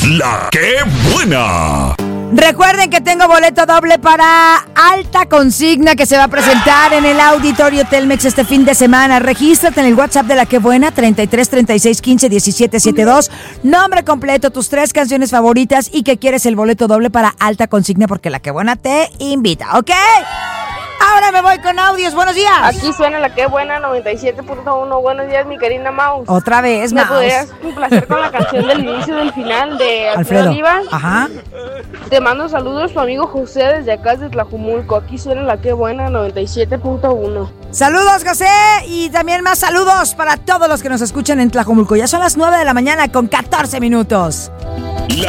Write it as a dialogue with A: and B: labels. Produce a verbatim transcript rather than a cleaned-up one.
A: La que buena.
B: Recuerden que tengo boleto doble para Alta Consigna que se va a presentar en el Auditorio Telmex este fin de semana. Regístrate en el WhatsApp de La Que Buena, treinta y tres, treinta y seis, quince, diecisiete, setenta y dos. Nombre completo, tus tres canciones favoritas y que quieres el boleto doble para Alta Consigna porque La Que Buena te invita, ¿ok? Ahora me voy con audios. Buenos días.
C: Aquí suena La Que Buena noventa y siete punto uno. Buenos días, mi querida Maus.
B: Otra vez,
C: ¿Me
B: Maus.
C: podrías complacer con la canción del inicio del final de Alfredo
B: Alfredo.
C: Olivas?
B: Ajá.
C: Te mando saludos, tu amigo José desde acá de Tlajumulco. Aquí suena La Que Buena noventa y siete punto uno.
B: Saludos, José, y también más saludos para todos los que nos escuchan en Tlajumulco. Ya son las nueve de la mañana con catorce minutos.